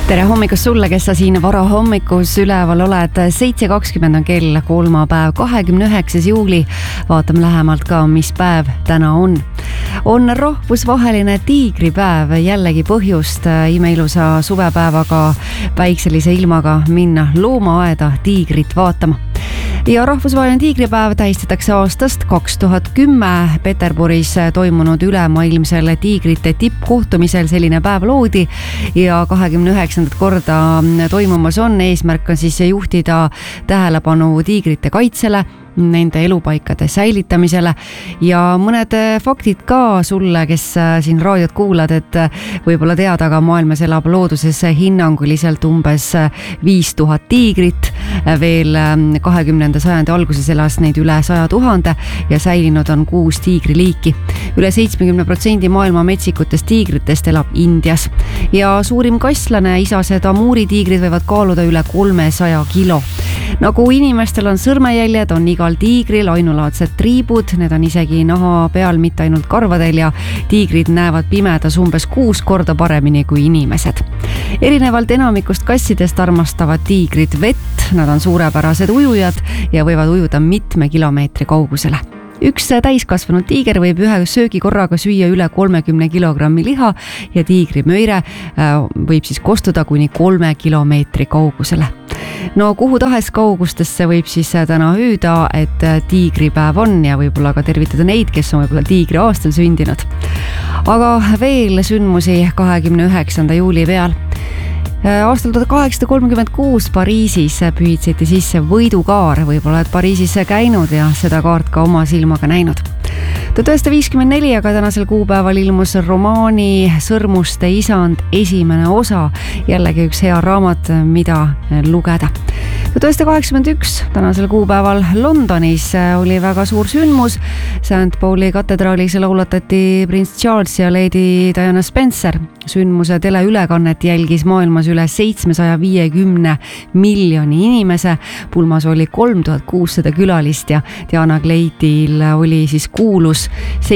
Tere hommikust sulle, kes sa siin varahommikus üleval oled. 7.20 on kell, kolmapäev, 29. juuli. Vaatame lähemalt ka, mis päev täna on. On rahvusvaheline tiigripäev, jällegi põhjust imeilusa suvepäevaga, päikselise ilmaga minna loomaaeda tiigrit vaatama. Ja rahvusvaheline tiigripäev tähistatakse aastast 2010. Peterburis toimunud ülemaailmsel tiigrite tippkohtumisel selline päev loodi ja 29. korda toimumas on. Eesmärk on siis juhtida tähelepanu tiigrite kaitsele, nende elupaikade säilitamisele ja mõned faktid ka sulle, kes siin raadiot kuulad, et võib-olla teada, aga maailmas elab looduses hinnanguliselt umbes 5000 tiigrit. Veel 20. sajandi alguses elas neid üle 100 000 ja säilinud on 6 tiigriliiki. Üle 70% maailma metsikutest tiigritest elab Indias ja suurim kasslane, isased amuuritiigrid võivad kaaluda üle 300 kilo. Nagu inimestel on sõrmejäljed, on igal tiigril ainulaadsed triibud, need on isegi naha peal, mitte ainult karvadel ja tiigrid näevad pimedas umbes 6 korda paremini kui inimesed. Erinevalt enamikust kassidest armastavad tiigrid vett, nad on suurepärased ujujad ja võivad ujuda mitme kilomeetri kaugusele. Üks täiskasvanud tiiger võib ühe söögikorraga süüa üle 30 kilogrammi liha ja tiigrimöire võib siis kostuda kuni 3 kilomeetri kaugusele. No kuhu tahes kaugustesse võib siis täna hüüda, et tiigripäev on ja võib-olla ka tervitada neid, kes on võib-olla tiigri aastal sündinud. Aga veel sündmusi 29. juuli peal. Aastal 1836 Pariisis pühitseti sisse võidukaar, võib-olla et Pariisis käinud ja seda kaart ka oma silmaga näinud. 1954 aga tänasel kuupäeval ilmus romaani Sõrmuste isand esimene osa, jällegi üks hea raamat, mida lugeda. 1981 tänasel kuupäeval Londonis oli väga suur sündmus. St. Pauli katedraalis laulatati Prince Charles ja Lady Diana Spencer. Sündmuse teleülekannet jälgis maailmas üle 750 miljoni inimese. Pulmas oli 3600 külalist ja Diana kleidil oli siis kuulus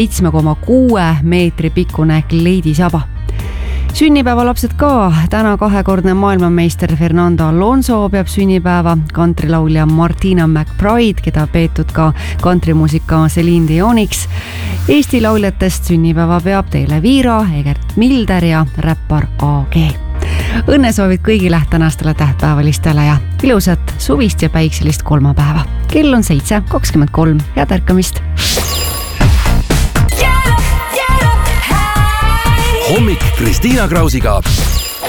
7,6 meetri pikkune kleidisaba. Sünnipäevalapsed ka. Täna 2-kordne maailmameister Fernando Alonso peab sünnipäeva. Kantrilaulja Martina McBride, keda peetud ka kantrimuusika Celine Dioniks. Eesti lauljatest sünnipäeva peab Teele Viira, Egert Milder ja räppar AG. Õnnesoovid kõigile tänastele tähtpäevalistele ja ilusat suvist ja päikselist kolmapäeva. Kell on 7.23. Head ärkamist! Hommik Kristiina Krausiga.